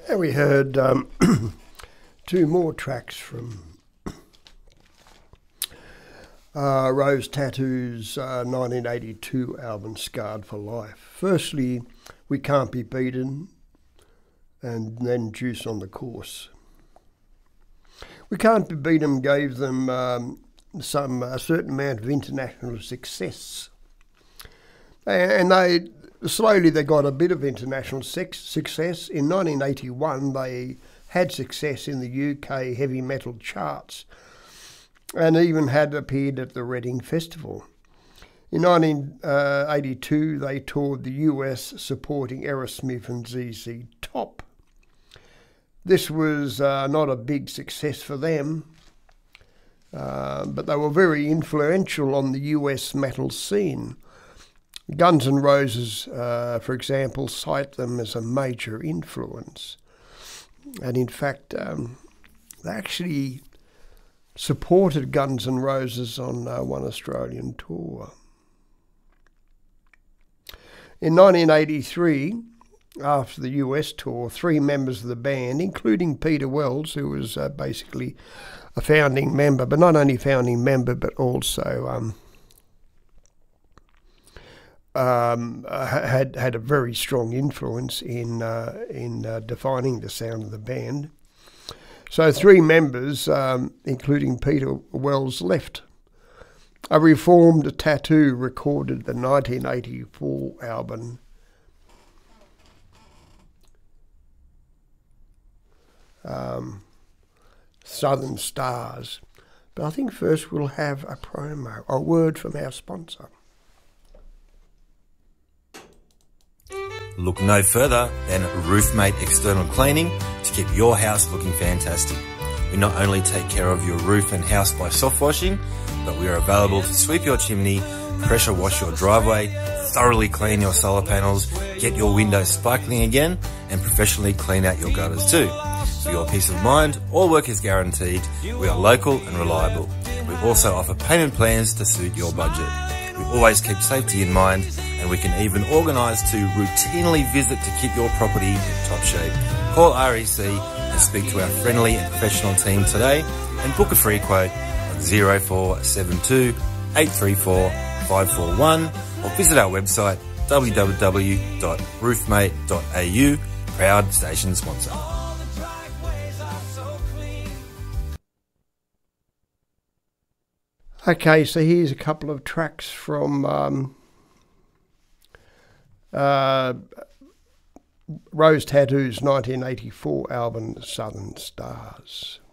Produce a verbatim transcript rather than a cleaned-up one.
And we heard um, two more tracks from uh, Rose Tattoo's uh, nineteen eighty-two album, Scarred for Life. Firstly, We Can't Be Beaten, and then Juice on the Course. We Can't Be Beaten gave them um, some a certain amount of international success. And they slowly they got a bit of international success. In nineteen eighty-one, they had success in the U K heavy metal charts and even had appeared at the Reading Festival. In nineteen eighty-two, they toured the U S supporting Aerosmith and Z Z Top. This was uh, not a big success for them, uh, but they were very influential on the U S metal scene. Guns N' Roses, uh, for example, cite them as a major influence. And in fact, um, they actually supported Guns N' Roses on uh, one Australian tour. In nineteen eighty-three, after the U S tour, three members of the band, including Peter Wells, who was uh, basically a founding member, but not only founding member, but also um, um, had had a very strong influence in uh, in uh, defining the sound of the band. So three members, um, including Peter Wells, left. A reformed Tattoo recorded the nineteen eighty-four album um, Southern Stars. But I think first we'll have a promo, a word from our sponsor. Look no further than Roofmate External Cleaning to keep your house looking fantastic. We not only take care of your roof and house by soft washing, but we are available to sweep your chimney, pressure wash your driveway, thoroughly clean your solar panels, get your windows sparkling again, and professionally clean out your gutters too. For your peace of mind, all work is guaranteed. We are local and reliable. We also offer payment plans to suit your budget. We always keep safety in mind, and we can even organise to routinely visit to keep your property in top shape. Call R E C and speak to our friendly and professional team today and book a free quote on zero four seven two, eight three four, five four one or visit our website w w w dot roofmate dot a u, proud station sponsor. Okay, so here's a couple of tracks from um, uh, Rose Tattoo's nineteen eighty-four album, Southern Stars.